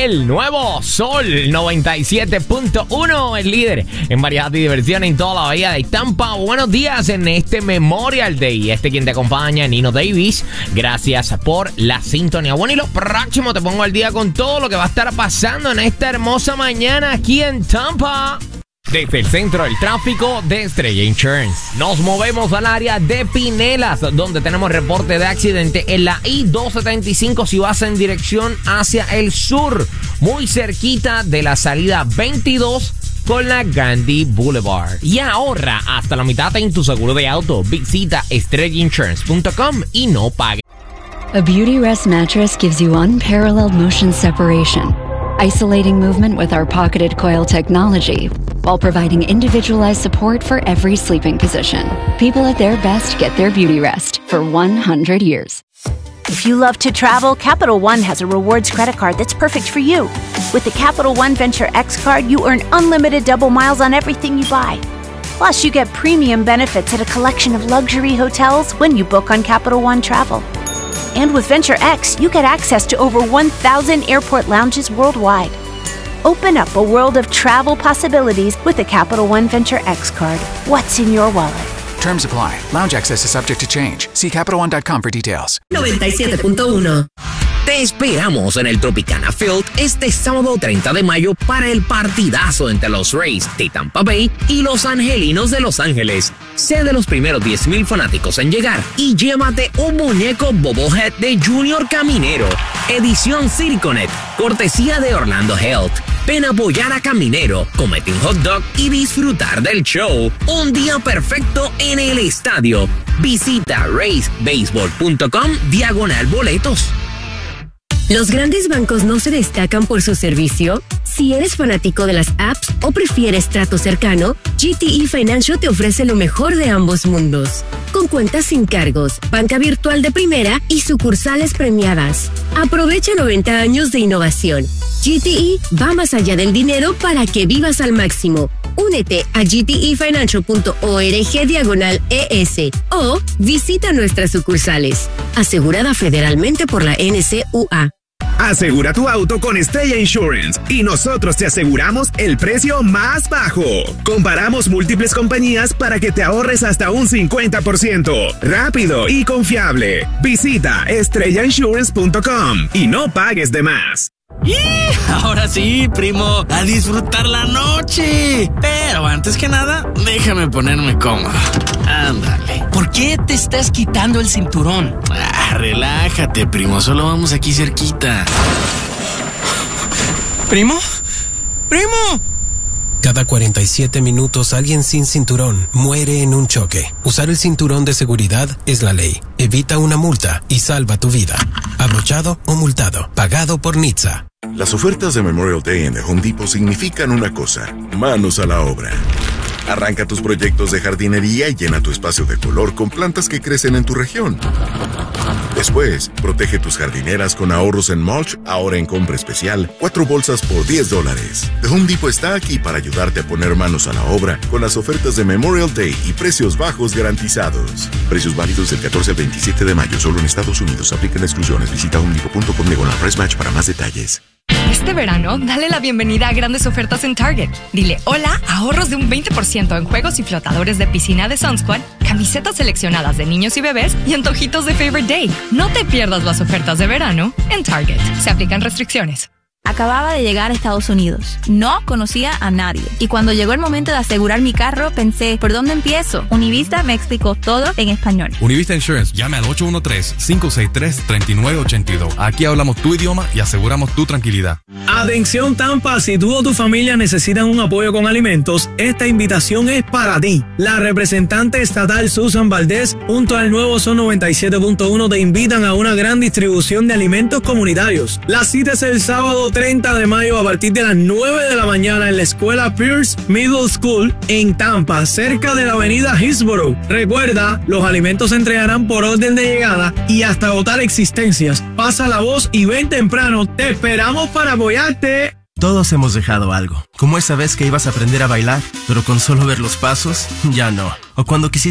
el nuevo Sol 97.1, el líder en variedad y diversión en toda la bahía de Tampa. Buenos días en este Memorial Day. Quien te acompaña, Nino Davis. Gracias por la sintonía. Bueno, y lo próximo te pongo al día con todo lo que va a estar pasando en esta hermosa mañana aquí en Tampa. Desde el centro del tráfico de Estrella Insurance, nos movemos al área de Pinellas, donde tenemos reporte de accidente en la I-275 si vas en dirección hacia el sur, muy cerquita de la salida 22 con la Gandhi Boulevard. Y ahorra hasta la mitad en tu seguro de auto. Visita estrellainsurance.com y no pague. A Beautyrest mattress gives you unparalleled motion separation, isolating movement with our pocketed coil technology, while providing individualized support for every sleeping position. People at their best get their Beautyrest for 100 years. If you love to travel, Capital One has a rewards credit card that's perfect for you. With the Capital One Venture X card, you earn unlimited double miles on everything you buy. Plus, you get premium benefits at a collection of luxury hotels when you book on Capital One Travel. And with Venture X, you get access to over 1,000 airport lounges worldwide. Open up a world of travel possibilities with the Capital One Venture X card. What's in your wallet? Terms apply. Lounge access is subject to change. See CapitalOne.com for details. 97.1. Te esperamos en el Tropicana Field este sábado 30 de mayo para el partidazo entre los Rays de Tampa Bay y los Angelinos de Los Ángeles. Sé de los primeros 10,000 fanáticos en llegar y llévate un muñeco bobblehead de Junior Caminero, edición Circonet, cortesía de Orlando Health. Ven a apoyar a Caminero, comete un hot dog y disfrutar del show. Un día perfecto en el estadio. Visita raysbaseball.com/boletos. ¿Los grandes bancos no se destacan por su servicio? Si eres fanático de las apps o prefieres trato cercano, GTE Financial te ofrece lo mejor de ambos mundos. Con cuentas sin cargos, banca virtual de primera y sucursales premiadas. Aprovecha 90 años de innovación. GTE va más allá del dinero para que vivas al máximo. Únete a gtefinancial.org/ES o visita nuestras sucursales. Asegurada federalmente por la NCUA. Asegura tu auto con Estrella Insurance y nosotros te aseguramos el precio más bajo. Comparamos múltiples compañías para que te ahorres hasta un 50%. Rápido y confiable. Visita estrellainsurance.com y no pagues de más. ¡Y! Ahora sí, primo, a disfrutar la noche. Pero antes que nada, déjame ponerme cómodo. Ándale. ¿Por qué te estás quitando el cinturón? Relájate, primo, solo vamos aquí cerquita. ¿Primo? ¡Primo! Cada 47 minutos alguien sin cinturón muere en un choque. Usar el cinturón de seguridad es la ley. Evita una multa y salva tu vida. Abrochado o multado. Pagado por NHTSA. Las ofertas de Memorial Day en The Home Depot significan una cosa: manos a la obra. Arranca tus proyectos de jardinería y llena tu espacio de color con plantas que crecen en tu región. Después, protege tus jardineras con ahorros en mulch, ahora en compra especial, 4 bolsas por $10. The Home Depot está aquí para ayudarte a poner manos a la obra con las ofertas de Memorial Day y precios bajos garantizados. Precios válidos del 14 al 27 de mayo, solo en Estados Unidos. Aplican exclusiones. Visita homedepot.com/price-match para más detalles. Este verano, dale la bienvenida a grandes ofertas en Target. Dile hola, ahorros de un 20% en juegos y flotadores de piscina de Sunsquad, camisetas seleccionadas de niños y bebés y antojitos de Favorite Day. No te pierdas las ofertas de verano en Target. Se aplican restricciones. Acababa de llegar a Estados Unidos. No conocía a nadie. Y cuando llegó el momento de asegurar mi carro, pensé, ¿por dónde empiezo? Univista me explicó todo en español. Univista Insurance. Llame al 813-563-3982. Aquí hablamos tu idioma y aseguramos tu tranquilidad. Atención Tampa, si tú o tu familia necesitan un apoyo con alimentos, esta invitación es para ti. La representante estatal Susan Valdés junto al nuevo Son 97.1 te invitan a una gran distribución de alimentos comunitarios. La cita es el sábado 30 de mayo a partir de las 9 de la mañana en la escuela Pierce Middle School en Tampa, cerca de la avenida Hillsborough. Recuerda, los alimentos se entregarán por orden de llegada y hasta agotar existencias. Pasa la voz y ven temprano. Te esperamos para apoyarte. Todos hemos dejado algo, como esa vez que ibas a aprender a bailar, pero con solo ver los pasos, ya no. O cuando quisiste